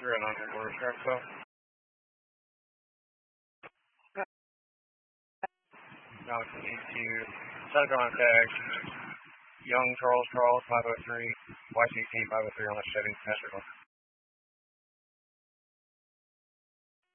and on your border sharp so. Now it's into Southern contact. Young Charles 503, Y16 503 on the Chevy Master.